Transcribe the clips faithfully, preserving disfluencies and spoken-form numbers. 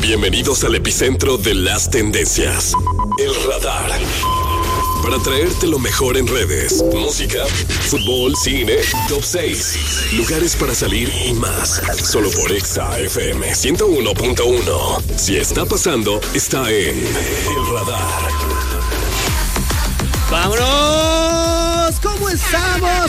Bienvenidos al epicentro de las tendencias. El Radar. Para traerte lo mejor en redes, música, fútbol, cine, top seis, lugares para salir y más. Solo por Exa F M ciento uno punto uno. Si está pasando, está en El Radar. ¡Vámonos! ¿Cómo estamos,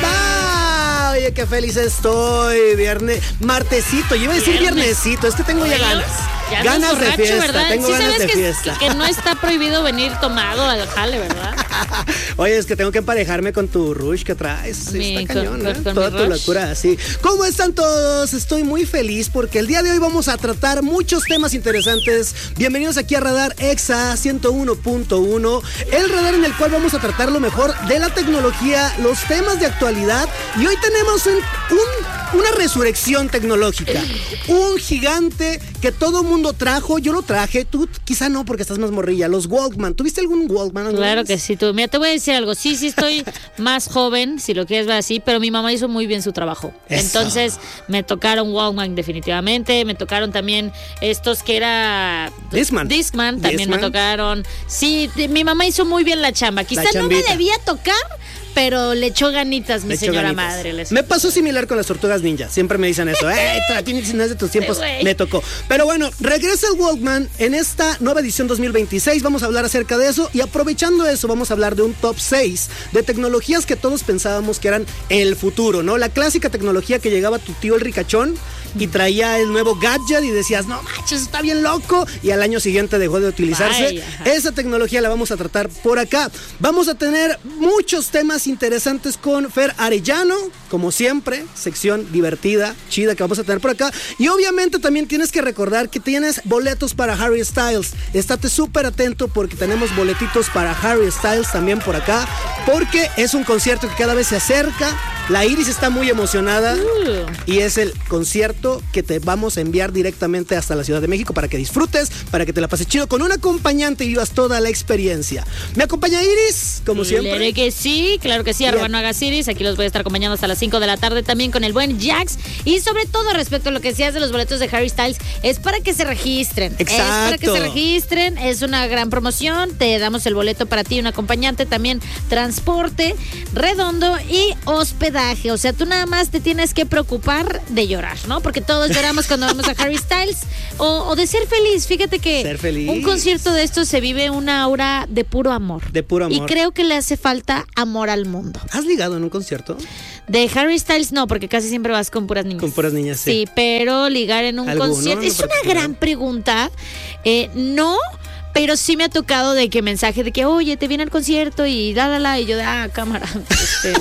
banda? Oye, qué feliz estoy. Viernes, martesito. Yo iba a decir Viernes. viernesito. Es que tengo ya ganas. Ya ganas borracho, de fiesta. ¿verdad? Tengo Sí ganas sabes de que, fiesta. que no está prohibido venir tomado al jale, ¿verdad? Oye, es que tengo que emparejarme con tu rush que traes. Mi- Está con- cañón, con- ¿eh? con Toda mi tu rush. locura, así. ¿Cómo están todos? Estoy muy feliz porque el día de hoy vamos a tratar muchos temas interesantes. Bienvenidos aquí a Radar Exa ciento uno punto uno. El radar en el cual vamos a tratar lo mejor de la tecnología, los temas de actualidad. Y hoy tenemos un, un- una resurrección tecnológica. Un gigante que todo mundo trajo. Yo lo traje. Tú quizá no porque estás más morrilla. Los Walkman. ¿Tuviste algún Walkman? alguna Claro vez? que sí, tú. Mira, te voy a decir algo. Sí, sí estoy más joven, si lo quieres ver así, pero mi mamá hizo muy bien su trabajo. Eso. Entonces, me tocaron Walkman definitivamente, me tocaron también estos que era... Discman. Discman, también Discman. me tocaron. Sí, de- mi mamá hizo muy bien la chamba. Quizá no me chambita. debía tocar, pero le echó ganitas mi Le echó señora ganitas. madre. les- Me pasó similar con las tortugas ninja. Siempre me dicen eso. ¡Ey, Tratini, si no es de tus tiempos! Sí, güey. Me tocó. Pero bueno, regresa el Walkman en esta nueva edición dos mil veintiséis. Vamos a hablar acerca de eso. Y aprovechando eso, vamos a hablar de un top seis de tecnologías que todos pensábamos que eran el futuro, ¿no? La clásica tecnología que llegaba tu tío el ricachón y traía el nuevo gadget y decías, no manches, está bien loco. Y al año siguiente dejó de utilizarse. Vaya, ajá. Esa tecnología la vamos a tratar por acá. Vamos a tener muchos temas interesantes con Fer Arellano, como siempre, sección divertida, chida que vamos a tener por acá. Y obviamente también tienes que recordar que tienes boletos para Harry Styles. Estate súper atento porque tenemos boletitos para Harry Styles también por acá, porque es un concierto que cada vez se acerca. La Iris está muy emocionada Uh. y es el concierto que te vamos a enviar directamente hasta la Ciudad de México para que disfrutes, para que te la pases chido con un acompañante y vivas toda la experiencia. Me acompaña Iris, como siempre. Claro que sí, claro que sí, Bien. arroba no hagas iris. Aquí los voy a estar acompañando hasta las cinco de la tarde también con el buen Jax. Y sobre todo respecto a lo que decías de los boletos de Harry Styles, es para que se registren. Es para que Exacto. se registren, es una gran promoción. Te damos el boleto para ti, un acompañante, también transporte redondo y hospedaje. O sea, tú nada más te tienes que preocupar de llorar, ¿no? Porque todos lloramos cuando vamos a Harry Styles. O, o de ser feliz. Fíjate que Ser feliz. un concierto de estos se vive una aura de puro amor. De puro amor. Y creo que le hace falta amor al mundo. ¿Has ligado en un concierto? De Harry Styles no, porque casi siempre vas con puras niñas. Con puras niñas, sí. Sí, pero ligar en un ¿Alguno concierto en es una particular? gran pregunta. Eh, no, pero sí me ha tocado de que mensaje de que, oye, te viene el concierto y da, da, da, y yo de, ah, cámara, este,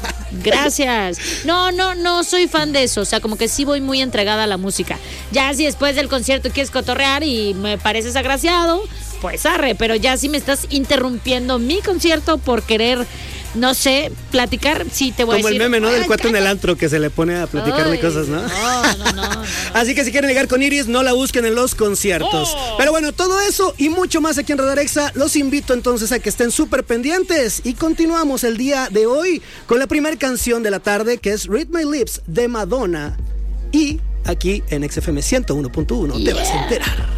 gracias. No, no, no soy fan de eso, o sea, como que sí voy muy entregada a la música. Ya si después del concierto quieres cotorrear y me pareces agraciado, pues arre, pero ya si me estás interrumpiendo mi concierto por querer, no sé, platicar, sí te voy Como a el decir. meme, ¿no? Del "Ay, cuate en el cállate". antro que se le pone a platicar de Ay, cosas, ¿no? No, no, no, no. Así que si quieren ligar con Iris, no la busquen en los conciertos. Oh. Pero bueno, todo eso y mucho más aquí en Radar Exa. Los invito entonces a que estén súper pendientes. Y continuamos el día de hoy con la primera canción de la tarde, que es Read My Lips de Madonna. Y aquí en X F M ciento uno punto uno te vas a enterar.